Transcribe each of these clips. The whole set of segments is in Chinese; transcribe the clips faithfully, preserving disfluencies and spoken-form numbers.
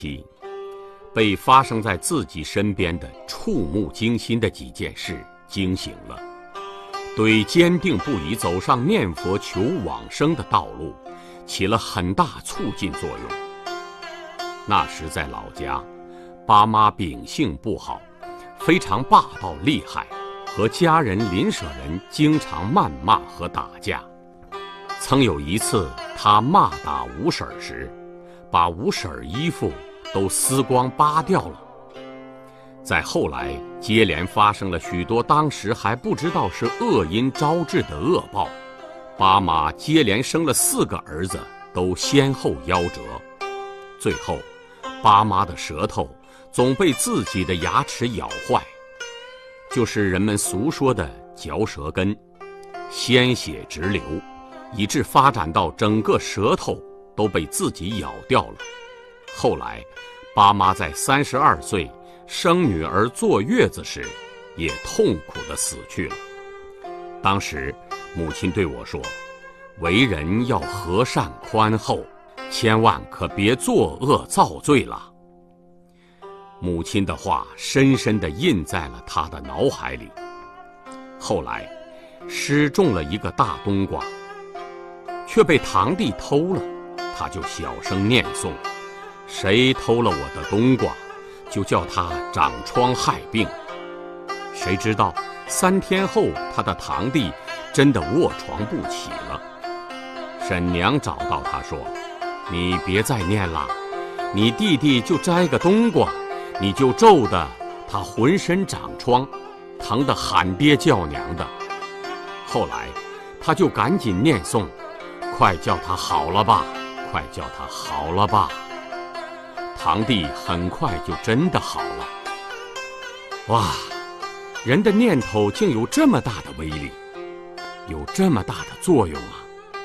被发生在自己身边的触目惊心的几件事惊醒了，对坚定不移走上念佛求往生的道路起了很大促进作用。那时在老家，爸妈秉性不好，非常霸道厉害，和家人邻舍人经常谩骂和打架。曾有一次他骂打吴婶时，把吴婶衣服都撕光扒掉了。再后来接连发生了许多当时还不知道是恶因招致的恶报，爸妈接连生了四个儿子都先后夭折，最后爸妈的舌头总被自己的牙齿咬坏，就是人们俗说的嚼舌根，鲜血直流，以致发展到整个舌头都被自己咬掉了。后来爸妈在三十二岁生女儿坐月子时，也痛苦地死去了。当时母亲对我说，为人要和善宽厚，千万可别作恶造罪了。母亲的话深深地印在了他的脑海里。后来失种了一个大冬瓜，却被堂弟偷了，他就小声念诵，谁偷了我的冬瓜，就叫他长疮害病。谁知道三天后他的堂弟真的卧床不起了。婶娘找到他说，你别再念了，你弟弟就摘个冬瓜，你就咒得他浑身长疮，疼得喊爹叫娘的。后来他就赶紧念诵，快叫他好了吧，快叫他好了吧。堂弟很快就真的好了。哇，人的念头竟有这么大的威力，有这么大的作用啊！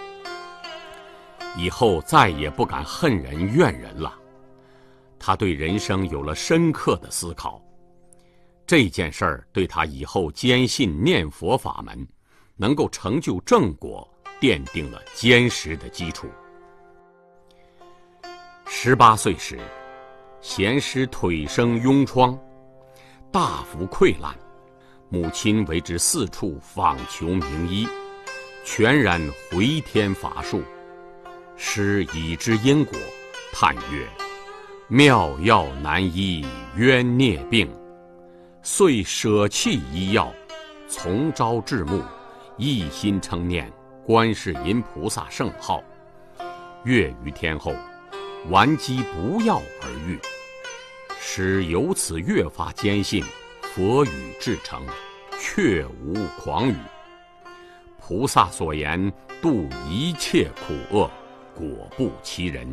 以后再也不敢恨人怨人了。他对人生有了深刻的思考，这件事儿对他以后坚信念佛法门能够成就正果奠定了坚实的基础。十八岁时，贤师腿生痈疮，大幅溃烂，母亲为之四处访求名医，全然回天乏术。师已知因果，叹曰，妙药难医冤孽病，遂舍弃医药，从朝至暮，一心称念观世音菩萨圣号。月余天后，顽疾不药而愈。师由此越发坚信佛语至诚，确无诳语。菩萨所言度一切苦厄，果不其人。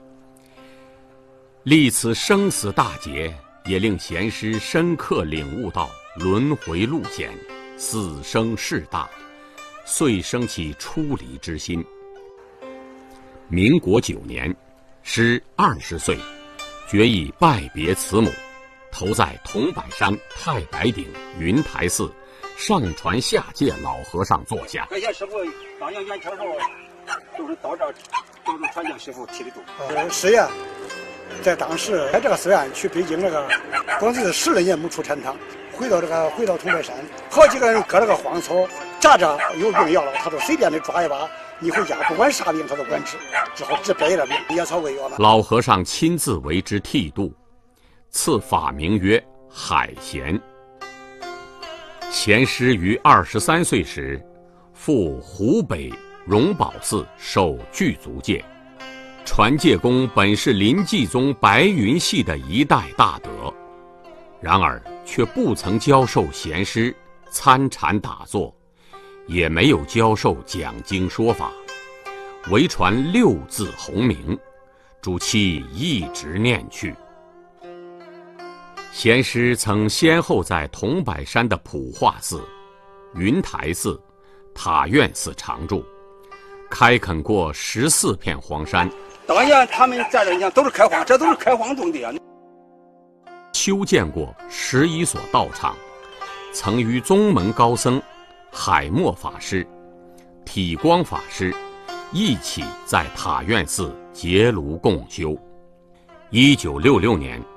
历此生死大劫，也令贤师深刻领悟到轮回路险，死生事大，遂生起出离之心。民国九年，师二十岁，决意拜别慈母，投在桐柏山太白顶云台寺上传下界老和尚座下。 感谢师傅当年元朝时候，就是到这儿，都是传教师傅提的度。 呃，是呀，在当时在这个寺院去北京那个，光是十来年没出禅堂，回到这个回到桐柏山，好几个人割了个荒草，扎着有病要了，他都随便的抓一把。你回家不管啥病他都管治，只好治别的病，野草为药了。 老和尚亲自为之剃度，赐法名曰海贤。贤师于二十三岁时，赴湖北荣宝寺受具足戒。传戒功本是临济宗白云系的一代大德，然而却不曾教授贤师参禅打坐，也没有教授讲经说法，唯传六字洪名，主其一直念去。贤师曾先后在桐柏山的普化寺、云台寺、塔院寺常住，开垦过十四片荒山。 当年他们在这讲都是开荒，这都是开荒种的啊。 修建过十一所道场，曾与宗门高僧海默法师、体光法师一起在塔院寺结庐共修。 一九六六年，